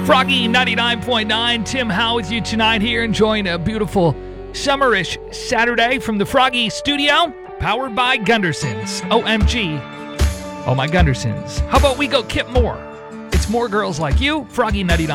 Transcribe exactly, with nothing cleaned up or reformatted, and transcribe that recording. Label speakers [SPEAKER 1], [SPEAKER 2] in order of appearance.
[SPEAKER 1] Froggy ninety-nine point nine. Tim Howe with you tonight here, enjoying a beautiful summerish Saturday from the Froggy studio, powered by Gundersons. O M G. Oh, my Gundersons. How about we go Kip Moore? It's more girls like you. Froggy ninety-nine.